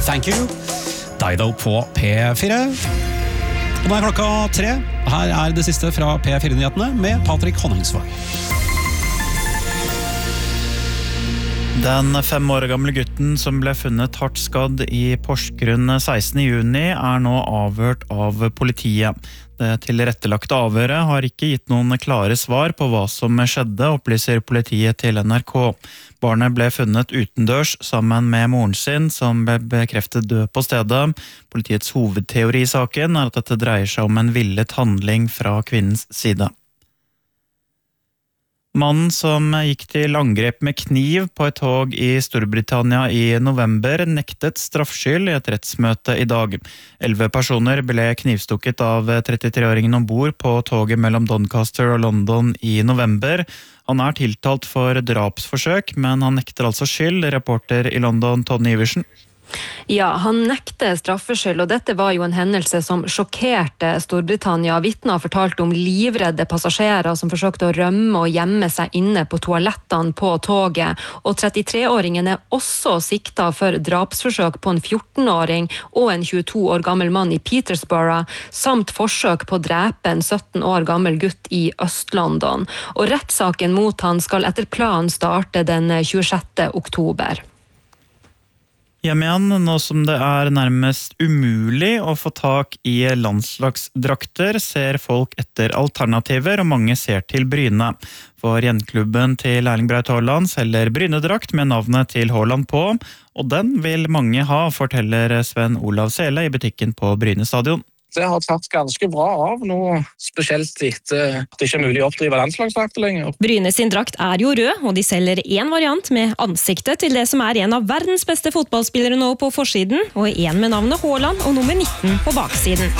Thank you. Dido på P4. Og nå klokka 3. Her det siste fra P4-nyhetene med Patrick Honningsvåg. Den 5 år gamle gutten som ble funnet hardt skadd i Porsgrunn 16. juni nå avhørt av politiet. Det tilrettelagte avhøret har ikke gitt noen klare svar på hva som skjedde, opplyser politiet til NRK. Barnet ble funnet utendørs sammen med moren sin, som ble bekreftet død på stedet. Politiets hovedteori i saken at dette dreier seg om en villet handling fra kvinnens side. Mannen som gikk til angrep med kniv på et tog i Storbritannia i november nektet straffskyld i et rettsmøte i dag. 11 personer ble knivstukket av 33-åringen ombord på toget mellom Doncaster og London i november. Han tiltalt for drapsforsøk, men han nekter altså skyld, reporter i London Tony Iversen. Ja, han nekter straffskyld, og dette var jo en hendelse som sjokkerte Storbritannia. Vitner fortalte om livredde passasjerer som forsøkte å rømme og gjemme seg inne på toalettene på toget, og 33-åringen også siktet for drapsforsøk på en 14-åring og en 22 år gammel mann i Petersburg, samt forsøk på å drepe en 17 år gammel gutt i Øst-London. Og rettssaken mot han skal etter planen starte den 26. oktober. Hjem igjen, nå som det nærmest umulig å få tak i landslagsdrakter, ser folk etter alternativer, og mange ser til Bryne. For gjenklubben til Erling Braut Haaland selger Bryne-drakt med navnet til Haaland på, og den vil mange ha, forteller Sven Olav Sele i butikken på Bryne stadion. Det har tatt ganske bra av nå, spesielt etter at det ikke mulig å oppdrive landslagsdrakter lenger. Bryne sin drakt jo rød, og de selger en variant med ansiktet til det som en av verdens beste fotballspillere nå på forsiden, og en med navnet Haaland og nummer 19 på baksiden.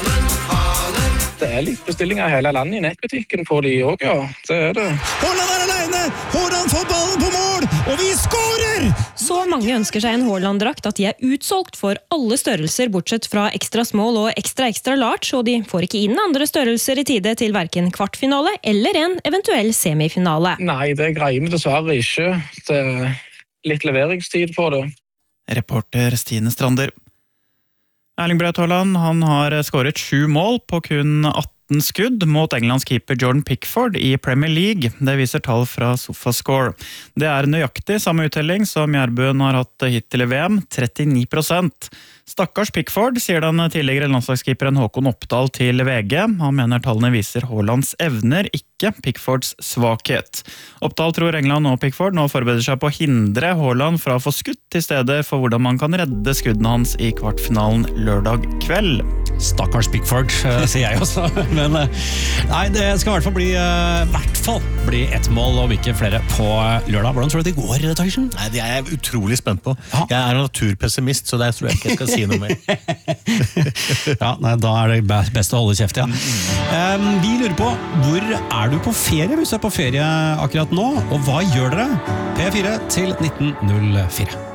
Det litt bestillinger i hele landet i nettbutikken på de også, ja. Det det. Haaland alene! Haaland får ballen på mål, og vi skårer! Så mange ønsker seg en Haaland-drakt at de utsolgt for alle størrelser, bortsett fra ekstra small og ekstra large, og de får ikke inn andre størrelser i tide til hverken kvartfinale eller en eventuell semifinale. Nei, det greier vi dessverre ikke. Det litt leveringstid på det. Reporter Stine Strander. Erling Braut Haaland, han har skåret 7 mål på kun 18 skudd mot Englands keeper Jordan Pickford i Premier League. Det viser tall fra SofaScore. Det nøyaktig samme uttelling som Jærbuen har hatt hittil i VM, 39%. Stakkars Pickford, sier den tidligere landslagskeeperen Håkon Oppdal til VG. Han mener tallene viser Haalands evner, ikke Pickfords svakhet. Oppdal tror England og Pickford nå forbereder seg på å hindre Haaland fra å få skutt i stedet for hvordan man kan redde skuddene hans i kvartfinalen lørdag kveld. Stakkars Pickford, sier jeg også. Men nei, det skal i hvert fall bli ett mål, og ikke flere på lørdag. Hvordan tror du det går, Tagersen? Nei, det jeg utrolig spent på. Ja. Jeg naturpessimist, så der tror jeg ikke jeg skal si noe mer. Ja, nei, da det best å holde kjeft, ja. Vi lurer på, hvor du på ferie hvis du på ferie akkurat nå, og hva gjør dere? P4 til 1904.